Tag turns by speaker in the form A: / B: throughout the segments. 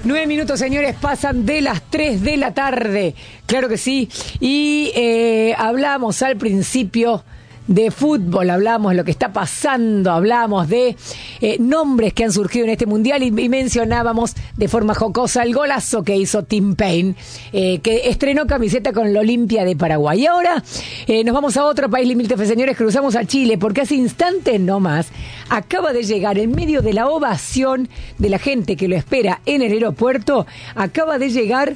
A: 9 minutos, señores, pasan de las 3 de la tarde. Claro que sí. Y hablamos al principio de fútbol, hablamos de lo que está pasando, hablamos de nombres que han surgido en este mundial y mencionábamos de forma jocosa el golazo que hizo Tim Payne, que estrenó camiseta con el Olimpia de Paraguay. Y ahora nos vamos a otro país limítrofe, señores, cruzamos a Chile, porque hace instantes nomás acaba de llegar, en medio de la ovación de la gente que lo espera en el aeropuerto, acaba de llegar...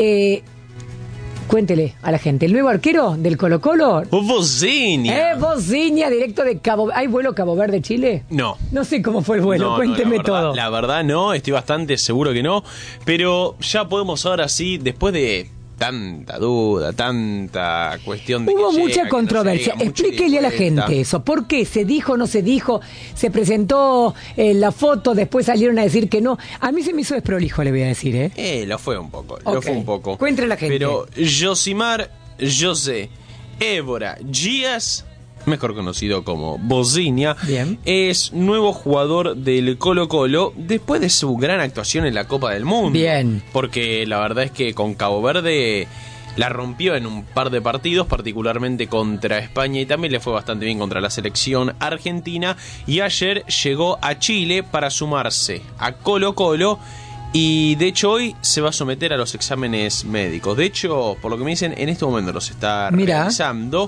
A: Cuéntele a la gente, el nuevo arquero del Colo-Colo.
B: Vozinha.
A: Vozinha, directo de Cabo... ¿Hay vuelo Cabo Verde, Chile?
B: No.
A: No sé cómo fue el vuelo, cuénteme todo.
B: La verdad no, estoy bastante seguro que no. Pero ya podemos ahora sí, después de tanta duda, tanta cuestión de
A: Hubo
B: que
A: mucha
B: llega,
A: controversia.
B: Que no llega,
A: Explíquele a la gente eso. ¿Por qué? ¿Se dijo, no se dijo? ¿Se presentó la foto? Después salieron a decir que no. A mí se me hizo desprolijo, le voy a decir, ¿eh?
B: Lo fue un poco,
A: Okay.
B: lo fue un poco.
A: Cuéntale a la gente.
B: Pero Josimar José Évora Díaz, mejor conocido como Vozinha,
A: bien,
B: es nuevo jugador del Colo-Colo después de su gran actuación en la Copa del Mundo.
A: Bien.
B: Porque la verdad es que con Cabo Verde la rompió en un par de partidos, particularmente contra España, y también le fue bastante bien contra la selección argentina. Y ayer llegó a Chile para sumarse a Colo-Colo. Y de hecho hoy se va a someter a los exámenes médicos. De hecho, por lo que me dicen, en este momento los está realizando.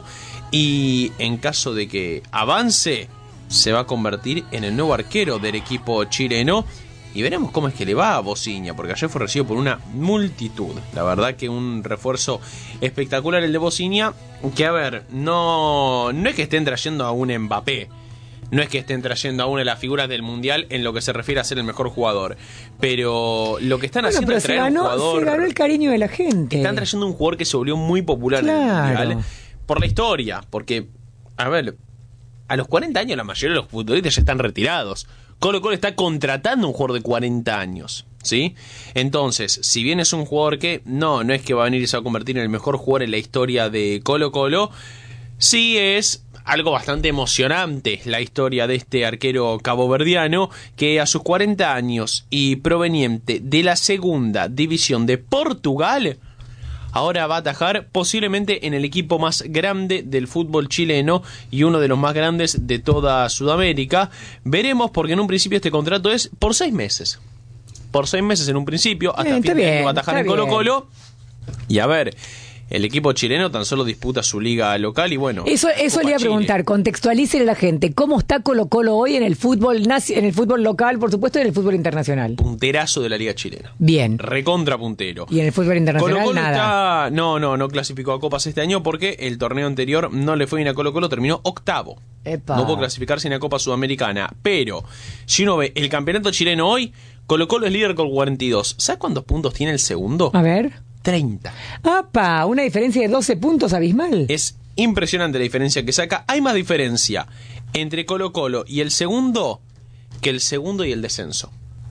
B: Y en caso de que avance, se va a convertir en el nuevo arquero del equipo chileno. Y veremos cómo es que le va a Vozinha, porque ayer fue recibido por una multitud. La verdad que un refuerzo espectacular el de Vozinha. Que a ver, no es que estén trayendo a un Mbappé. No es que estén trayendo a una de las figuras del Mundial en lo que se refiere a ser el mejor jugador. Pero lo que están haciendo es traer un jugador...
A: Se ganó el cariño de la gente.
B: Están trayendo un jugador que se volvió muy popular en el Mundial. Por la historia. Porque, a ver, a los 40 años la mayoría de los futbolistas ya están retirados. Colo-Colo está contratando un jugador de 40 años. ¿Sí? Entonces, si bien es un jugador que no es que va a venir y se va a convertir en el mejor jugador en la historia de Colo-Colo, sí es... algo bastante emocionante la historia de este arquero caboverdiano que a sus 40 años y proveniente de la segunda división de Portugal, ahora va a atajar posiblemente en el equipo más grande del fútbol chileno y uno de los más grandes de toda Sudamérica. Veremos, porque en un principio este contrato es por 6 meses. Por 6 meses en un principio, hasta fin de año va a atajar en Colo-Colo. Y a ver... el equipo chileno tan solo disputa su liga local y bueno... Eso
A: le iba a preguntar, contextualícele a la gente. ¿Cómo está Colo-Colo hoy en el fútbol local, por supuesto, y en el fútbol internacional?
B: Punterazo de la liga chilena.
A: Bien.
B: Recontra puntero.
A: ¿Y en el fútbol internacional
B: Colo-Colo
A: nada?
B: No clasificó a Copas este año porque el torneo anterior no le fue bien a Colo-Colo, terminó octavo.
A: Epa.
B: No pudo clasificarse en la Copa Sudamericana. Pero, si uno ve el campeonato chileno hoy, Colo-Colo es líder con 42. ¿Sabes cuántos puntos tiene el segundo?
A: A ver...
B: 30.
A: ¡Apa! Una diferencia de 12 puntos abismal.
B: Es impresionante la diferencia que saca. Hay más diferencia entre Colo-Colo y el segundo que el segundo y el descenso.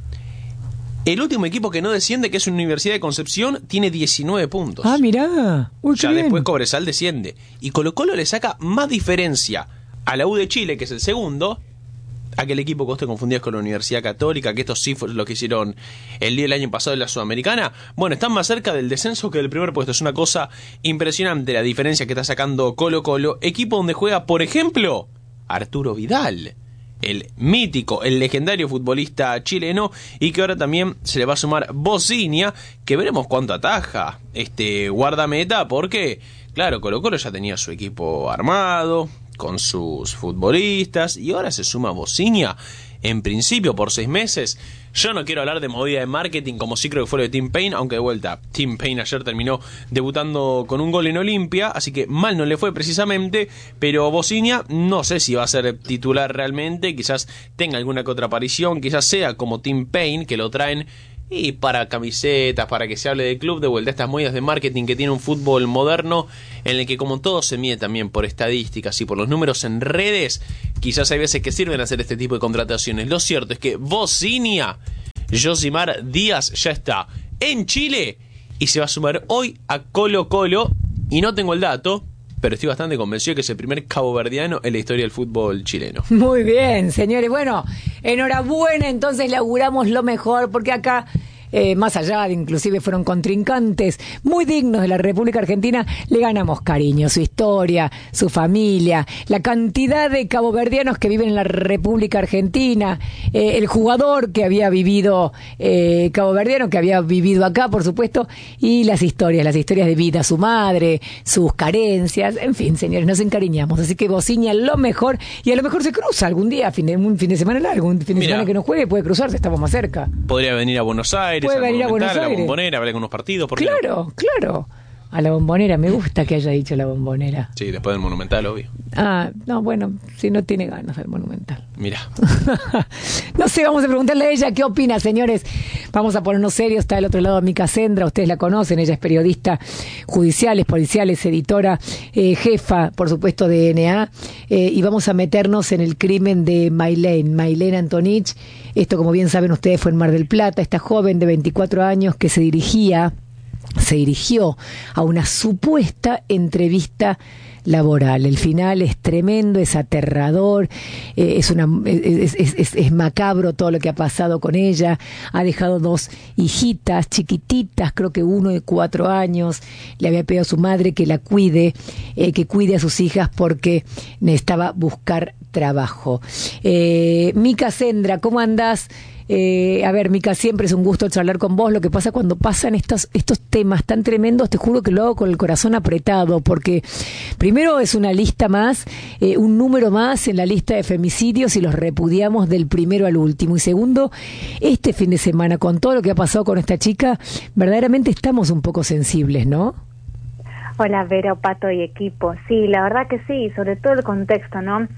B: El último equipo que no desciende, que es Universidad de Concepción, tiene 19 puntos.
A: Ah, mirá. Uy,
B: ya
A: qué bien.
B: Después Cobresal desciende. Y Colo-Colo le saca más diferencia a la U de Chile, que es el segundo, aquel equipo que usted confundía con la Universidad Católica, que estos sí fue lo que hicieron el día del año pasado en la Sudamericana. Bueno, están más cerca del descenso que del primer puesto. Es una cosa impresionante la diferencia que está sacando Colo-Colo, equipo donde juega, por ejemplo, Arturo Vidal, el mítico, el legendario futbolista chileno, y que ahora también se le va a sumar Vozinha, que veremos cuánto ataja este guardameta, porque, claro, Colo-Colo ya tenía su equipo armado, con sus futbolistas, y ahora se suma Vozinha, en principio por 6 meses. Yo no quiero hablar de movida de marketing como sí creo que fue lo de Tim Payne, aunque de vuelta, Tim Payne ayer terminó debutando con un gol en Olimpia, así que mal no le fue precisamente, pero Vozinha no sé si va a ser titular realmente, quizás tenga alguna que otra aparición, quizás sea como Tim Payne, que lo traen y para camisetas, para que se hable del club, de vuelta a estas movidas de marketing que tiene un fútbol moderno, en el que como todo se mide también por estadísticas y por los números en redes, quizás hay veces que sirven hacer este tipo de contrataciones. Lo cierto es que Vozinha, Josimar Díaz, ya está en Chile y se va a sumar hoy a Colo-Colo, y no tengo el dato, pero estoy bastante convencido de que es el primer caboverdiano en la historia del fútbol chileno.
A: Muy bien, señores. Bueno, enhorabuena, entonces le auguramos lo mejor, porque acá más allá de inclusive fueron contrincantes muy dignos de la República Argentina, le ganamos cariño, su historia, su familia, la cantidad de caboverdianos que viven en la República Argentina, el jugador que había vivido caboverdiano, que había vivido acá, por supuesto, y las historias de vida, su madre, sus carencias, en fin, señores, nos encariñamos. Así que Bociña, lo mejor, y a lo mejor se cruza algún día, un fin de semana largo, un fin de semana que no juegue, puede cruzarse, estamos más cerca.
B: Podría venir a Buenos Aires,
A: puede venir a Buenos Aires,
B: a la Bombonera, a ver algunos partidos.
A: Claro, claro. A la Bombonera, me gusta que haya dicho la Bombonera.
B: Sí, después del Monumental, obvio.
A: No, bueno, si no tiene ganas del Monumental.
B: Mira.
A: No sé, vamos a preguntarle a ella qué opina, señores. Vamos a ponernos serios. Está del otro lado Mica Sendra, ustedes la conocen, ella es periodista judiciales, policiales, editora, jefa, por supuesto, de DNA. Y vamos a meternos en el crimen de Maylen Antonich. Esto, como bien saben ustedes, fue en Mar del Plata. Esta joven de 24 años que se dirigió a una supuesta entrevista laboral. El final es tremendo, es aterrador, es macabro todo lo que ha pasado con ella. Ha dejado 2 hijitas chiquititas, creo que 1 de 4 años. Le había pedido a su madre que la cuide, que cuide a sus hijas porque necesitaba buscar trabajo. Mica Sendra, ¿cómo andás? A ver, Mica, siempre es un gusto charlar con vos. Lo que pasa cuando pasan estos temas tan tremendos, te juro que lo hago con el corazón apretado, porque primero es una lista más, un número más en la lista de femicidios y los repudiamos del primero al último. Y segundo, este fin de semana, con todo lo que ha pasado con esta chica, verdaderamente estamos un poco sensibles, ¿no?
C: Hola, Vero, Pato y equipo. Sí, la verdad que sí, sobre todo el contexto, ¿no?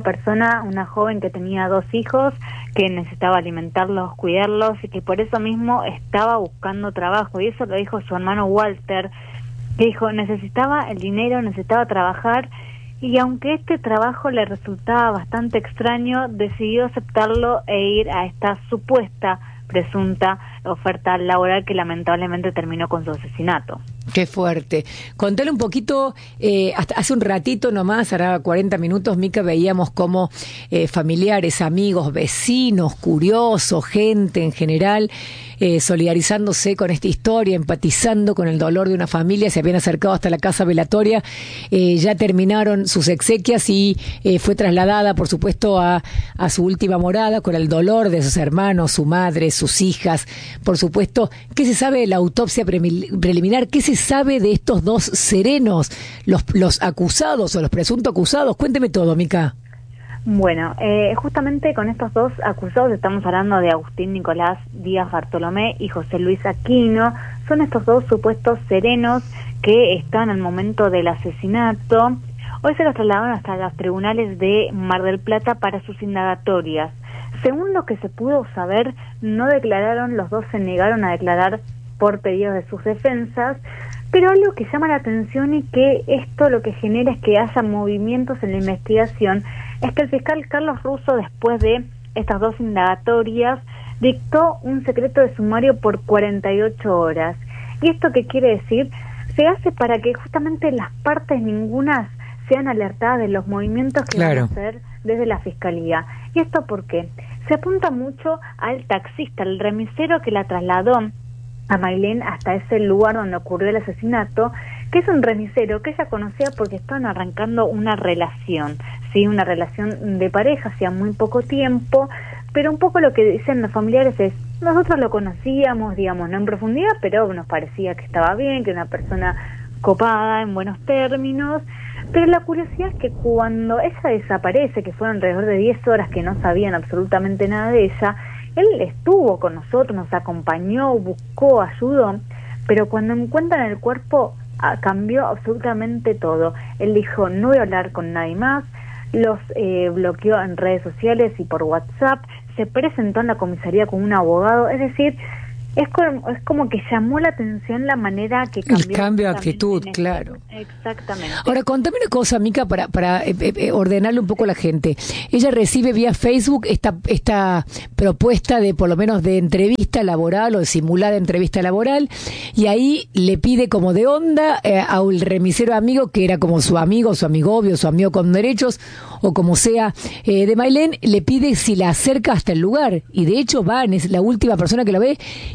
C: Una joven que tenía 2 hijos, que necesitaba alimentarlos, cuidarlos, y que por eso mismo estaba buscando trabajo. Y eso lo dijo su hermano Walter, que dijo, necesitaba el dinero, necesitaba trabajar, y aunque este trabajo le resultaba bastante extraño, decidió aceptarlo e ir a esta supuesta, presunta oferta laboral que lamentablemente terminó con su asesinato.
A: Qué fuerte. Contale un poquito, hasta hace un ratito nomás, hará 40 minutos, Mica, veíamos cómo familiares, amigos, vecinos, curiosos, gente en general, solidarizándose con esta historia, empatizando con el dolor de una familia, se habían acercado hasta la casa velatoria, ya terminaron sus exequias y fue trasladada, por supuesto, a su última morada con el dolor de sus hermanos, su madre, sus hijas, por supuesto. ¿Qué se sabe de la autopsia preliminar? ¿Qué se sabe de estos 2 serenos, los acusados o los presuntos acusados? Cuénteme todo, Mica.
C: Bueno, justamente con estos 2 acusados estamos hablando de Agustín Nicolás Díaz Bartolomé y José Luis Aquino. Son estos 2 supuestos serenos que están al momento del asesinato. Hoy se los trasladaron hasta los tribunales de Mar del Plata para sus indagatorias. Según lo que se pudo saber, no declararon, los 2 se negaron a declarar por pedidos de sus defensas, pero algo que llama la atención y que esto lo que genera es que haya movimientos en la investigación, es que el fiscal Carlos Russo, después de estas 2 indagatorias, dictó un secreto de sumario por 48 horas. ¿Y esto qué quiere decir? Se hace para que justamente las partes ninguna sean alertadas de los movimientos que van a hacer desde la Fiscalía. ¿Y esto por qué? Se apunta mucho al taxista, el remisero que la trasladó a Maylen hasta ese lugar donde ocurrió el asesinato, que es un remisero que ella conocía porque estaban arrancando una relación, ¿sí? Una relación de pareja, hacía muy poco tiempo, pero un poco lo que dicen los familiares es, nosotros lo conocíamos, digamos, no en profundidad, pero nos parecía que estaba bien, que era una persona copada, en buenos términos, pero la curiosidad es que cuando ella desaparece, que fueron alrededor de 10 horas que no sabían absolutamente nada de ella, él estuvo con nosotros, nos acompañó, buscó, ayudó, pero cuando encuentran el cuerpo cambió absolutamente todo. Él dijo, no voy a hablar con nadie más, los bloqueó en redes sociales y por WhatsApp, se presentó en la comisaría con un abogado, es decir, es como que llamó la atención la manera que cambió.
A: El cambio de actitud, claro.
C: Exactamente.
A: Ahora, contame una cosa, Mica, para ordenarle un poco a la gente. Ella recibe vía Facebook esta propuesta de, por lo menos, de entrevista laboral o de simulada entrevista laboral, y ahí le pide como de onda a un remisero amigo, que era como su amigo, su amigo obvio, su amigo con derechos, o como sea, de Maylen, le pide si la acerca hasta el lugar. Y de hecho, Van es la última persona que la ve,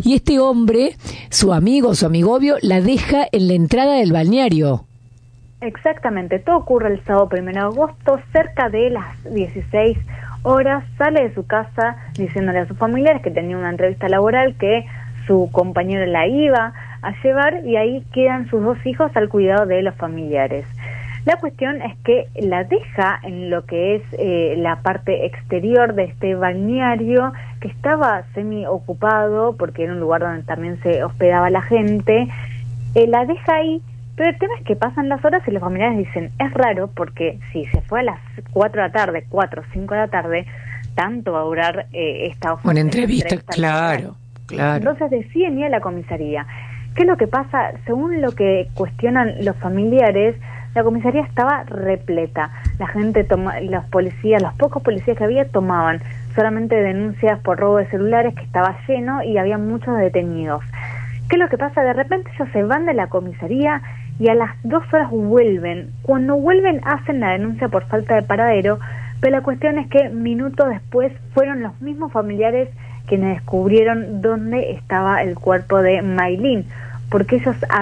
A: y este hombre, su amigovio, la deja en la entrada del balneario.
C: Exactamente, todo ocurre el sábado 1 de agosto, cerca de las 16 horas, sale de su casa diciéndole a sus familiares que tenía una entrevista laboral, que su compañero la iba a llevar, y ahí quedan sus 2 hijos al cuidado de los familiares. La cuestión es que la deja en lo que es la parte exterior de este balneario, que estaba semi ocupado porque era un lugar donde también se hospedaba la gente. La deja ahí, pero el tema es que pasan las horas y los familiares dicen, es raro porque si se fue a las 4 de la tarde, 4 o 5 de la tarde, tanto va a durar esta
A: Una entrevista, claro.
C: Entonces deciden ir a la comisaría. ¿Qué es lo que pasa? Según lo que cuestionan los familiares, la comisaría estaba repleta. La gente los policías, los pocos policías que había, tomaban solamente denuncias por robo de celulares, que estaba lleno y había muchos detenidos. ¿Qué es lo que pasa? De repente ellos se van de la comisaría y a las 2 horas vuelven. Cuando vuelven hacen la denuncia por falta de paradero, pero la cuestión es que minutos después fueron los mismos familiares quienes descubrieron dónde estaba el cuerpo de Maylin, porque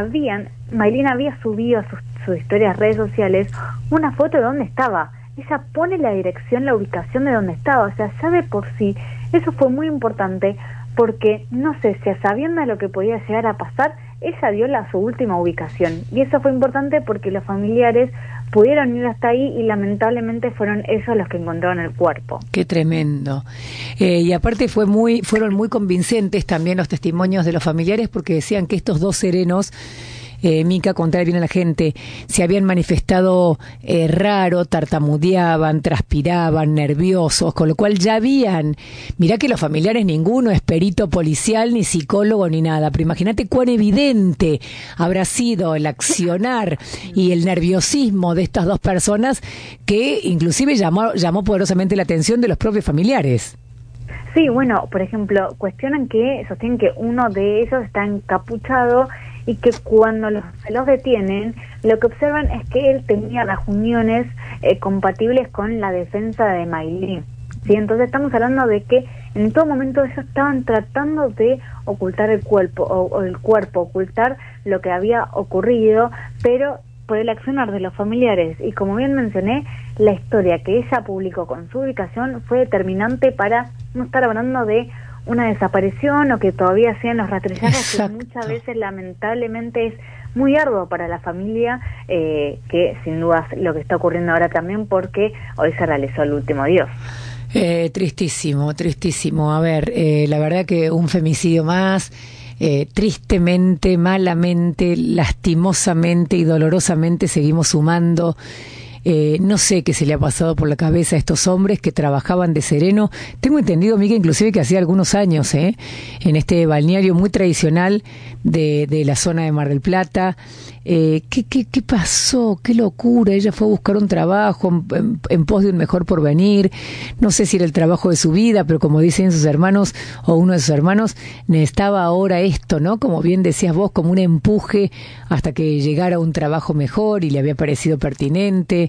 C: Maylin había subido a sus historias, redes sociales, una foto de dónde estaba. Ella pone la dirección, la ubicación de dónde estaba, o sea, ya de por sí, eso fue muy importante, porque no sé si sabiendo de lo que podía llegar a pasar, ella dio su última ubicación, y eso fue importante porque los familiares pudieron ir hasta ahí y lamentablemente fueron ellos los que encontraron el cuerpo.
A: Qué tremendo. Y aparte fueron muy convincentes también los testimonios de los familiares, porque decían que estos 2 serenos, Mica, contar bien a la gente, se habían manifestado raro, tartamudeaban, transpiraban, nerviosos, con lo cual ya mirá que los familiares ninguno es perito policial, ni psicólogo, ni nada, pero imagínate cuán evidente habrá sido el accionar y el nerviosismo de estas 2 personas, que inclusive llamó poderosamente la atención de los propios familiares.
C: Sí, bueno, por ejemplo, sostienen que uno de ellos está encapuchado y que cuando se los detienen, lo que observan es que él tenía reuniones compatibles con la defensa de Maylin. ¿Sí? Entonces estamos hablando de que en todo momento ellos estaban tratando de ocultar el cuerpo, ocultar lo que había ocurrido, pero por el accionar de los familiares, y como bien mencioné, la historia que ella publicó con su ubicación fue determinante para no estar hablando de una desaparición o que todavía sean los rastrillajes, que muchas veces lamentablemente es muy arduo para la familia, que sin duda es lo que está ocurriendo ahora también, porque hoy se realizó el último adiós.
A: Tristísimo, tristísimo. A ver, la verdad que un femicidio más, tristemente, malamente, lastimosamente y dolorosamente seguimos sumando. No sé qué se le ha pasado por la cabeza a estos hombres que trabajaban de sereno. Tengo entendido, Mica, inclusive que hacía algunos años, en este balneario muy tradicional de la zona de Mar del Plata. ¿Qué pasó? ¡Qué locura! Ella fue a buscar un trabajo en pos de un mejor porvenir. No sé si era el trabajo de su vida, pero como dicen sus hermanos, o uno de sus hermanos, necesitaba ahora esto, ¿no? Como bien decías vos, como un empuje hasta que llegara a un trabajo mejor y le había parecido pertinente.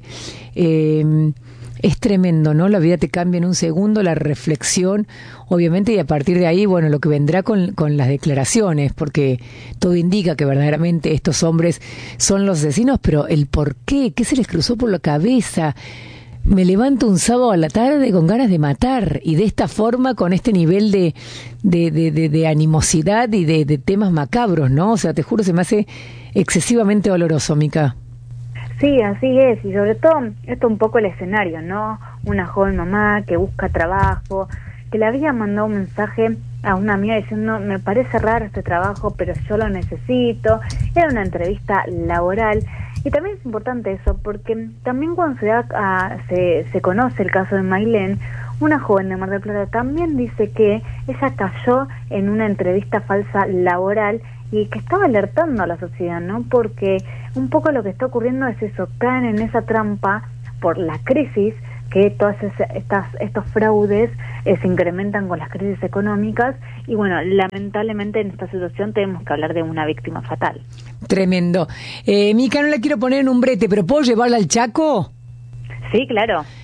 A: Es tremendo, ¿no? La vida te cambia en un segundo, la reflexión, obviamente, y a partir de ahí, bueno, lo que vendrá con las declaraciones, porque todo indica que verdaderamente estos hombres son los asesinos, pero el por qué se les cruzó por la cabeza. Me levanto un sábado a la tarde con ganas de matar, y de esta forma, con este nivel de animosidad y de temas macabros, ¿no? O sea, te juro, se me hace excesivamente doloroso, Mica.
C: Sí, así es, y sobre todo, esto un poco el escenario, ¿no? Una joven mamá que busca trabajo, que le había mandado un mensaje a una amiga diciendo, me parece raro este trabajo, pero yo lo necesito. Era una entrevista laboral, y también es importante eso, porque también cuando se conoce el caso de Maylin, una joven de Mar del Plata también dice que ella cayó en una entrevista falsa laboral, y que estaba alertando a la sociedad, ¿no? Porque un poco lo que está ocurriendo es eso, caen en esa trampa por la crisis, que todas estos fraudes se incrementan con las crisis económicas, y bueno, lamentablemente en esta situación tenemos que hablar de una víctima fatal.
A: Tremendo. Mica, no la quiero poner en un brete, pero ¿puedo llevarla al Chaco?
C: Sí, claro.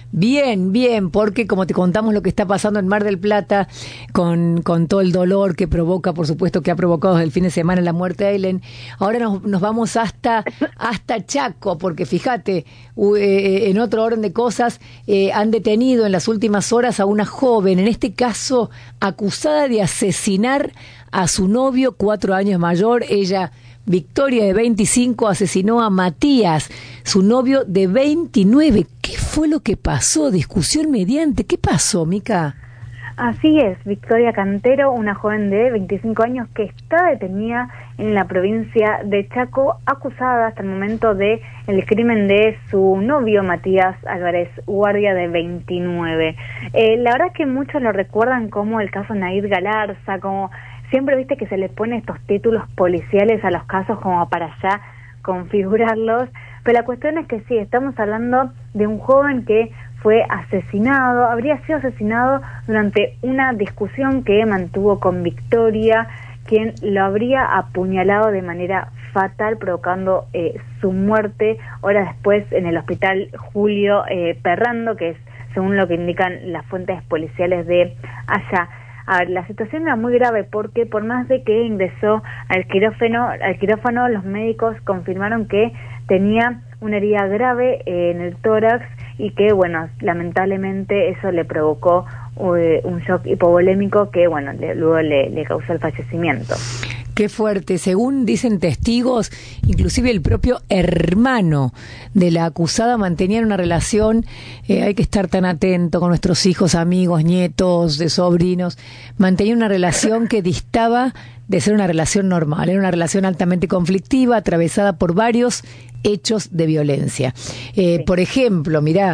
A: Bien, bien, porque como te contamos lo que está pasando en Mar del Plata con todo el dolor que provoca, por supuesto, que ha provocado desde el fin de semana la muerte de Aileen, ahora nos vamos hasta Chaco, porque fíjate, en otro orden de cosas, han detenido en las últimas horas a una joven, en este caso acusada de asesinar a su novio 4 años mayor. Ella, Victoria, de 25, asesinó a Matías, su novio de 29. ¿Qué fue lo que pasó? Discusión mediante. ¿Qué pasó, Mica?
C: Así es, Victoria Cantero, una joven de 25 años que está detenida en la provincia de Chaco, acusada hasta el momento de el crimen de su novio Matías Álvarez Guardia, de 29. La verdad es que muchos lo recuerdan como el caso Naid Galarza, como siempre viste que se le pone estos títulos policiales a los casos como para ya configurarlos, pero la cuestión es que sí, estamos hablando de un joven que fue asesinado, habría sido asesinado durante una discusión que mantuvo con Victoria, quien lo habría apuñalado de manera fatal, provocando su muerte horas después en el hospital Julio Perrando, que es según lo que indican las fuentes policiales de allá. A ver, la situación era muy grave porque por más de que ingresó al quirófano, los médicos confirmaron que tenía una herida grave en el tórax y que, bueno, lamentablemente eso le provocó un shock hipovolémico que, bueno, luego le causó el fallecimiento.
A: Qué fuerte. Según dicen testigos, inclusive el propio hermano de la acusada mantenía una relación, hay que estar tan atento con nuestros hijos, amigos, nietos, de sobrinos, mantenía una relación que distaba de ser una relación normal, era una relación altamente conflictiva, atravesada por varios hechos de violencia.
C: Sí.
A: Por ejemplo, mirá,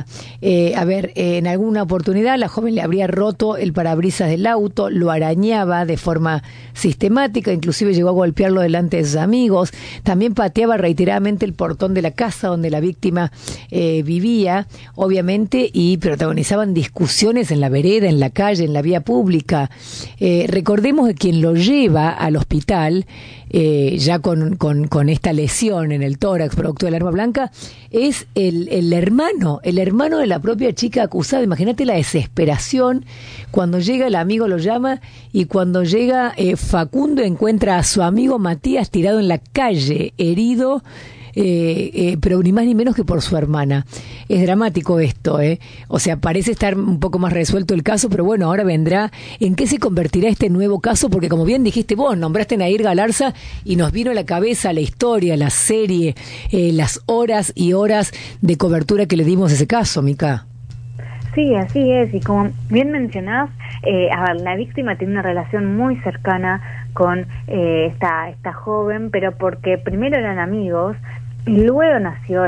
A: en alguna oportunidad la joven le habría roto el parabrisas del auto, lo arañaba de forma sistemática, inclusive llegó a golpearlo delante de sus amigos, también pateaba reiteradamente el portón de la casa donde la víctima vivía, obviamente, y protagonizaban discusiones en la vereda, en la calle, en la vía pública. Recordemos que quien lo lleva al hospital, ya con esta lesión en el tórax producto del arma blanca, es el hermano de la propia chica acusada. Imagínate la desesperación cuando llega, el amigo lo llama, y cuando llega Facundo encuentra a su amigo Matías tirado en la calle, herido, pero ni más ni menos que por su hermana. Es dramático esto, o sea, parece estar un poco más resuelto el caso, pero bueno, ahora vendrá. ¿En qué se convertirá este nuevo caso? Porque como bien dijiste vos, nombraste a Naid Galarza y nos vino a la cabeza la historia, la serie, las horas y horas de cobertura que le dimos a ese caso, Mica.
C: Sí, así es, y como bien mencionás, la víctima tiene una relación muy cercana con esta joven, pero porque primero eran amigos y luego nació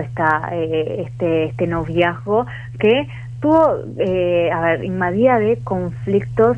C: este noviazgo que tuvo, invadida de conflictos,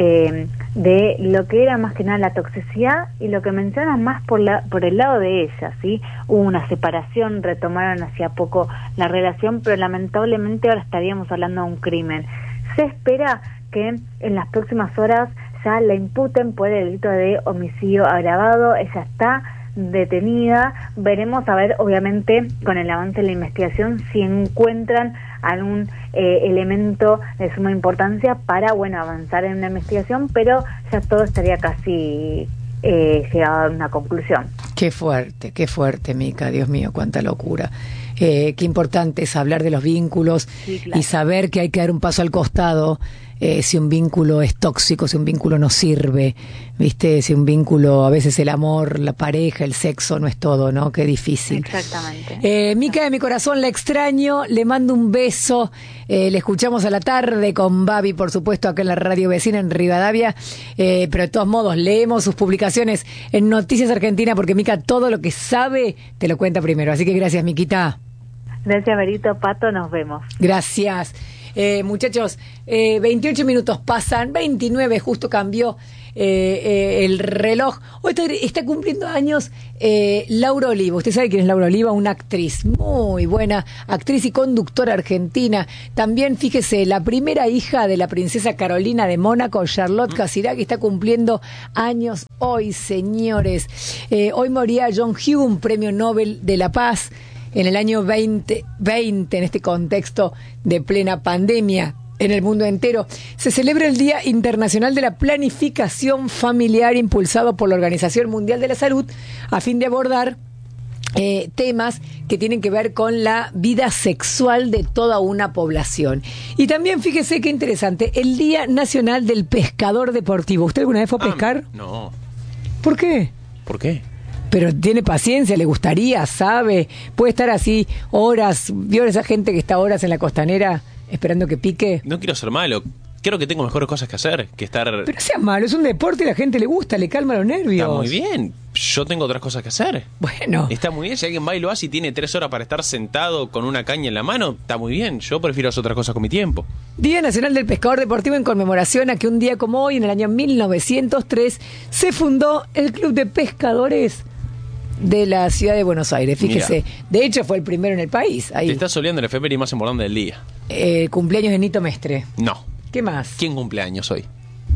C: de lo que era más que nada la toxicidad y lo que mencionan más por el lado de ella, ¿sí? Hubo una separación, retomaron hacía poco la relación, pero lamentablemente ahora estaríamos hablando de un crimen. Se espera que en las próximas horas ya la imputen por el delito de homicidio agravado. Ella está detenida. Veremos, a ver, obviamente, con el avance de la investigación, si encuentran algún elemento de suma importancia para, bueno, avanzar en una investigación, pero ya todo estaría casi llegado a una conclusión.
A: Qué fuerte, Mica, Dios mío, cuánta locura. Qué importante es hablar de los vínculos, sí, claro, y saber que hay que dar un paso al costado si un vínculo es tóxico, si un vínculo no sirve, ¿viste? Si un vínculo, a veces el amor, la pareja, el sexo no es todo, ¿no? Qué difícil.
C: Exactamente.
A: Mica, de mi corazón, la extraño, le mando un beso, le escuchamos a la tarde con Babi, por supuesto, acá en la radio vecina en Rivadavia, pero de todos modos leemos sus publicaciones en Noticias Argentina, porque Mica todo lo que sabe te lo cuenta primero, así que gracias, Miquita.
C: Gracias, Berito, Pato, nos vemos.
A: Gracias. Muchachos, 28 minutos pasan, 29, justo cambió el reloj. Hoy está cumpliendo años Laura Oliva. Usted sabe quién es Laura Oliva, una actriz muy buena, actriz y conductora argentina. También, fíjese, la primera hija de la princesa Carolina de Mónaco, Charlotte Casiraghi, que está cumpliendo años hoy, señores. Hoy moría John Hume, premio Nobel de la Paz. en el año 2020, en este contexto de plena pandemia en el mundo entero, se celebra el Día Internacional de la Planificación Familiar, impulsado por la Organización Mundial de la Salud, a fin de abordar temas que tienen que ver con la vida sexual de toda una población. Y también, fíjese qué interesante, el Día Nacional del Pescador Deportivo. ¿Usted alguna vez fue a pescar?
B: No.
A: ¿Por qué?
B: ¿Por qué?
A: Pero tiene paciencia, le gustaría, sabe, puede estar así horas. ¿Vio esa gente que está horas en la costanera esperando que pique?
B: No quiero ser malo. Creo que tengo mejores cosas que hacer que estar...
A: Pero sea malo, es un deporte y a la gente le gusta, le calma los nervios.
B: Está muy bien. Yo tengo otras cosas que hacer.
A: Bueno.
B: Está muy bien. Si alguien va y lo hace y tiene 3 horas para estar sentado con una caña en la mano, está muy bien. Yo prefiero hacer otras cosas con mi tiempo.
A: Día Nacional del Pescador Deportivo en conmemoración a que un día como hoy, en el año 1903, se fundó el Club de Pescadores de la ciudad de Buenos Aires. Fíjese, de hecho fue el primero en el país. Ahí.
B: Te estás oleando el efeméride más importante del día.
A: Cumpleaños de Nito Mestre.
B: No.
A: ¿Qué más?
B: ¿Quién cumpleaños hoy?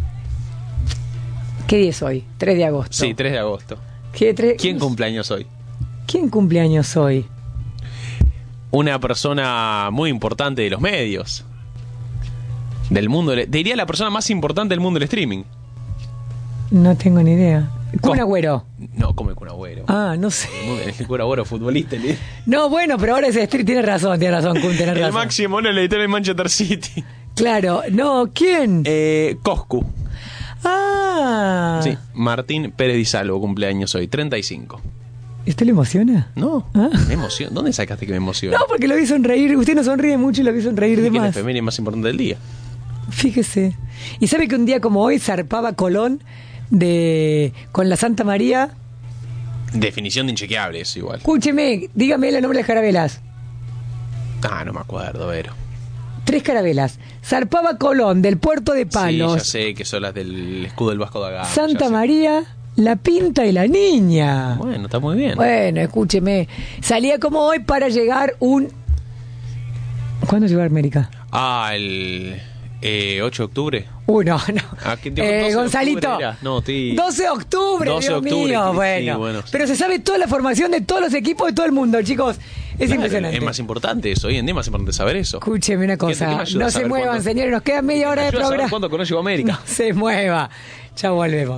A: ¿Qué día es hoy? 3 de agosto.
B: Sí, 3 de agosto.
A: ¿Quién
B: cumpleaños hoy?
A: ¿Quién cumpleaños hoy?
B: Una persona muy importante de los medios. Del mundo. Te diría la persona más importante del mundo del streaming.
A: No tengo ni idea. Kun Agüero.
B: No, come Kun Agüero.
A: Ah, no sé.
B: El Kun Agüero, futbolista. No,
A: bueno, pero ahora es stream. Tiene razón, Kun, tenés razón.
B: El máximo, no, el editor del Manchester City.
A: Claro, no, ¿quién?
B: Coscu.
A: Ah.
B: Sí, Martín Pérez Di Salvo, cumpleaños hoy, 35.
A: ¿Esto le emociona?
B: No, me emociona. ¿Dónde sacaste que me emociona?
A: No, porque lo vi sonreír. Usted no sonríe mucho y lo vi sonreír de más.
B: Es el efeméride más importante del día.
A: Fíjese. ¿Y sabe que un día como hoy zarpaba Colón con la Santa María?
B: Definición de inchequeable es igual.
A: Escúcheme, dígame el nombre de las carabelas.
B: No me acuerdo, Vero.
A: 3 carabelas. Zarpaba Colón del puerto de Palos.
B: Sí, ya sé que son las del escudo del Vasco da Gama.
A: Santa María, La Pinta y la Niña.
B: Bueno, está muy bien.
A: Bueno, escúcheme. Salía como hoy para llegar ¿Cuándo llegó a América?
B: El 8 de octubre.
A: No.
B: 12
A: Gonzalito.
B: No,
A: 12 de octubre,
B: 12 de
A: Dios
B: octubre.
A: mío.
B: Sí,
A: Bueno.
B: sí.
A: Pero se sabe toda la formación de todos los equipos de todo el mundo, chicos. Es impresionante.
B: Es más importante eso. Hoy en día es más importante saber eso.
A: Escúcheme una cosa. No se muevan, señores. Nos queda media hora de programa.
B: ¿Cuándo conoce América?
A: No se mueva. Ya volvemos.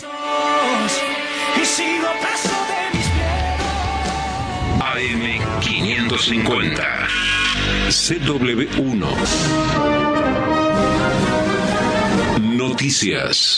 D: Y sigo preso de mis miedos.
E: AM550 CW1 Noticias.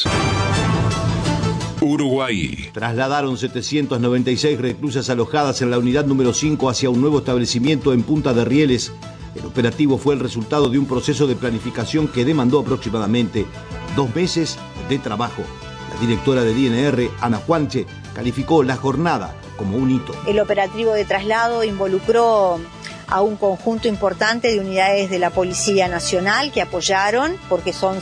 E: Uruguay.
F: Trasladaron 796 reclusas alojadas en la unidad número 5 hacia un nuevo establecimiento en Punta de Rieles. El operativo fue el resultado de un proceso de planificación que demandó aproximadamente 2 meses de trabajo. La directora del INR, Ana Juanche, calificó la jornada como un hito.
G: El operativo de traslado involucró a un conjunto importante de unidades de la Policía Nacional que apoyaron, porque son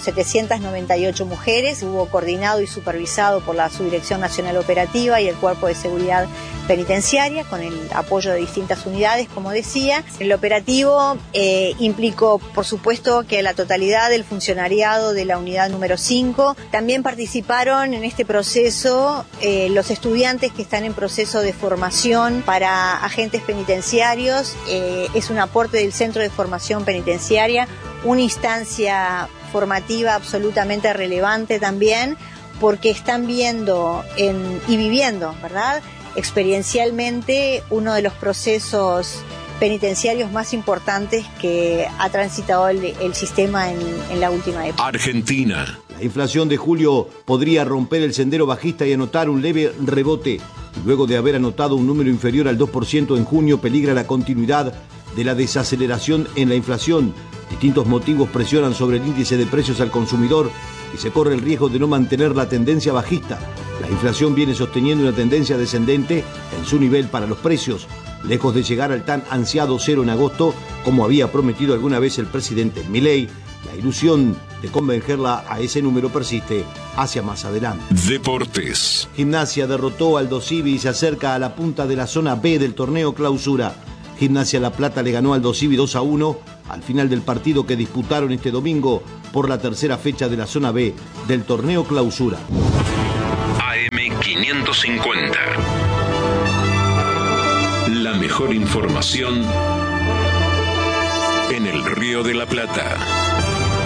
G: 798 mujeres, hubo coordinado y supervisado por la Subdirección Nacional Operativa y el Cuerpo de Seguridad Penitenciaria, con el apoyo de distintas unidades, como decía. El operativo implicó, por supuesto, que la totalidad del funcionariado de la unidad número 5, también participaron en este proceso los estudiantes que están en proceso de formación para agentes penitenciarios. Es un aporte del Centro de Formación Penitenciaria, una instancia formativa absolutamente relevante también, porque están viendo y viviendo, ¿verdad?, experiencialmente uno de los procesos penitenciarios más importantes que ha transitado el sistema en la última época.
E: Argentina.
F: La inflación de julio podría romper el sendero bajista y anotar un leve rebote. Luego de haber anotado un número inferior al 2% en junio, peligra la continuidad de la desaceleración en la inflación. Distintos motivos presionan sobre el índice de precios al consumidor y se corre el riesgo de no mantener la tendencia bajista. La inflación viene sosteniendo una tendencia descendente en su nivel para los precios, lejos de llegar al tan ansiado cero en agosto, como había prometido alguna vez el presidente Milei. La ilusión de convencerla a ese número persiste hacia más adelante.
E: Deportes.
F: Gimnasia derrotó al Dosivi y se acerca a la punta de la zona B del torneo Clausura. Gimnasia La Plata le ganó al Dosivi 2-1 al final del partido que disputaron este domingo por la tercera fecha de la zona B del torneo Clausura.
E: AM550. La mejor información en el Río de la Plata.